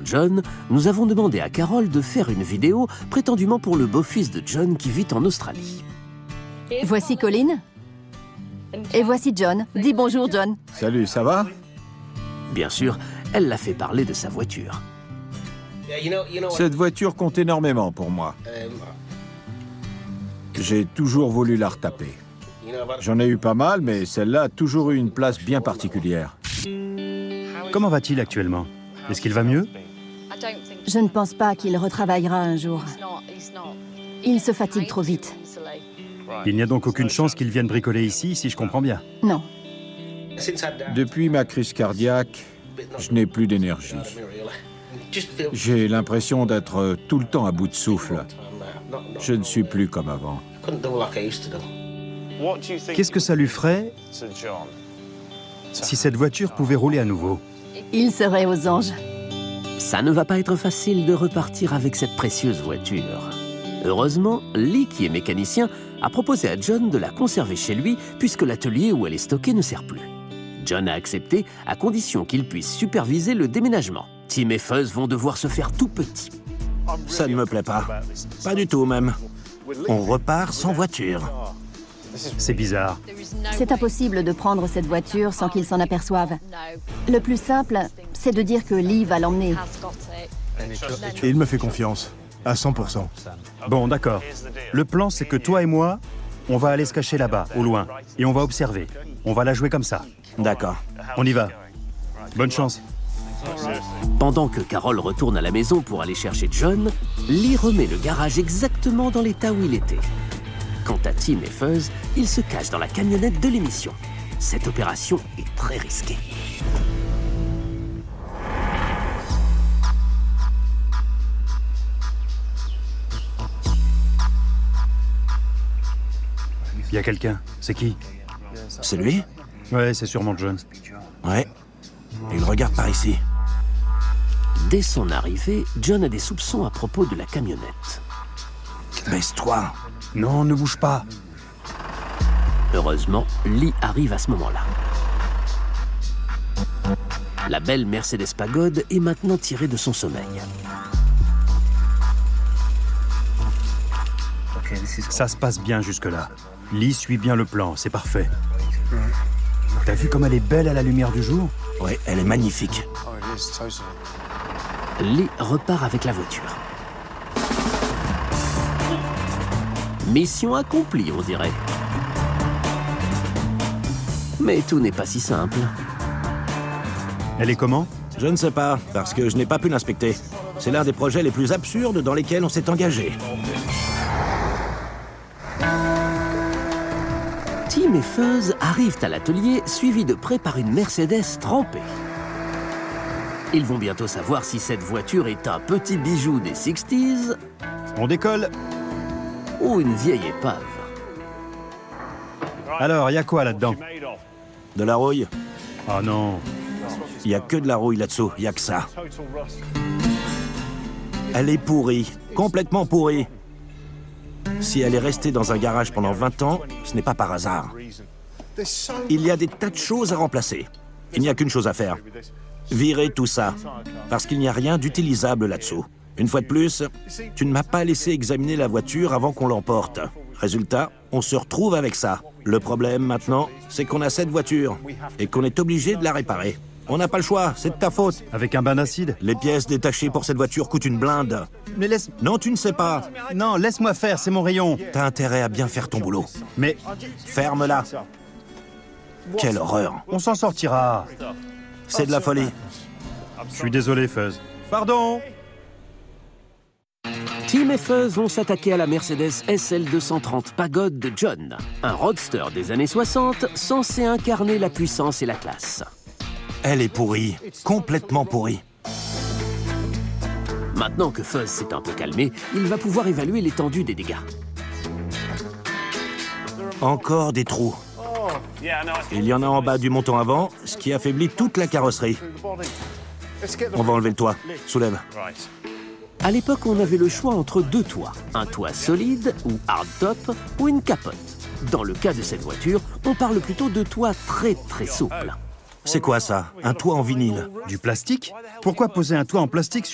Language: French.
John, nous avons demandé à Carol de faire une vidéo prétendument pour le beau-fils de John qui vit en Australie. Voici Colin. Et voici John. Dis bonjour, John. Salut, ça va? Bien sûr, elle l'a fait parler de sa voiture. Cette voiture compte énormément pour moi. J'ai toujours voulu la retaper. J'en ai eu pas mal, mais celle-là a toujours eu une place bien particulière. Comment va-t-il actuellement? Est-ce qu'il va mieux? Je ne pense pas qu'il retravaillera un jour. Il se fatigue trop vite. Il n'y a donc aucune chance qu'il vienne bricoler ici, si je comprends bien. Non. Depuis ma crise cardiaque, je n'ai plus d'énergie. J'ai l'impression d'être tout le temps à bout de souffle. Je ne suis plus comme avant. Qu'est-ce que ça lui ferait si cette voiture pouvait rouler à nouveau? Il serait aux anges. Ça ne va pas être facile de repartir avec cette précieuse voiture. Heureusement, Lee, qui est mécanicien, a proposé à John de la conserver chez lui puisque l'atelier où elle est stockée ne sert plus. John a accepté à condition qu'il puisse superviser le déménagement. Tim et Fuzz vont devoir se faire tout petits. Ça ne me plaît pas. Pas du tout, même. On repart sans voiture. C'est bizarre. C'est impossible de prendre cette voiture sans qu'il s'en aperçoive. Le plus simple, c'est de dire que Lee va l'emmener. Et il me fait confiance, à 100%. Bon, d'accord. Le plan, c'est que toi et moi, on va aller se cacher là-bas, au loin, et on va observer. On va la jouer comme ça. D'accord. On y va. Bonne chance. Pendant que Carol retourne à la maison pour aller chercher John, Lee remet le garage exactement dans l'état où il était. Quant à Tim et Fuzz, ils se cachent dans la camionnette de l'émission. Cette opération est très risquée. Il y a quelqu'un. C'est qui? C'est lui? Ouais, c'est sûrement John. Ouais. Il regarde par ici. Dès son arrivée, John a des soupçons à propos de la camionnette. Baisse-toi. Non, ne bouge pas. Heureusement, Lee arrive à ce moment-là. La belle Mercedes Pagode est maintenant tirée de son sommeil. Ça se passe bien jusque-là. Lee suit bien le plan, c'est parfait. T'as vu comme elle est belle à la lumière du jour? Ouais, elle est magnifique. Lee repart avec la voiture. Mission accomplie, on dirait. Mais tout n'est pas si simple. Elle est comment? Je ne sais pas, parce que je n'ai pas pu l'inspecter. C'est l'un des projets les plus absurdes dans lesquels on s'est engagé. Tim et Fuzz arrivent à l'atelier, suivis de près par une Mercedes trempée. Ils vont bientôt savoir si cette voiture est un petit bijou des 60s On décolle. ou une vieille épave. Alors, y a quoi là-dedans? De la rouille? Oh non. Il n'y a que de la rouille là-dessous, il n'y a que ça. Elle est pourrie, complètement pourrie. Si elle est restée dans un garage pendant 20 ans, ce n'est pas par hasard. Il y a des tas de choses à remplacer. Il n'y a qu'une chose à faire. Virer tout ça, parce qu'il n'y a rien d'utilisable là-dessous. Une fois de plus, tu ne m'as pas laissé examiner la voiture avant qu'on l'emporte. Résultat, on se retrouve avec ça. Le problème maintenant, c'est qu'on a cette voiture et qu'on est obligé de la réparer. On n'a pas le choix, c'est de ta faute. Avec un bain d'acide? Les pièces détachées pour cette voiture coûtent une blinde. Mais laisse... Non, tu ne sais pas. Non, laisse-moi faire, c'est mon rayon. T'as intérêt à bien faire ton boulot. Mais Ferme-la. Quelle horreur. on s'en sortira. C'est de la folie. Je suis désolé, Fuzz. Pardon. Tim et Fuzz vont s'attaquer à la Mercedes SL 230 Pagode de John, un roadster des années 60 censé incarner la puissance et la classe. Elle est pourrie, complètement pourrie. Maintenant que Fuzz s'est un peu calmé, il va pouvoir évaluer l'étendue des dégâts. Encore des trous. Il y en a en bas du montant avant, ce qui affaiblit toute la carrosserie. On va enlever le toit. Soulève. À l'époque, on avait le choix entre deux toits. Un toit solide, ou hardtop, ou une capote. Dans le cas de cette voiture, on parle plutôt de toit très souple. C'est quoi ça? Un toit en vinyle? Du plastique? Pourquoi poser un toit en plastique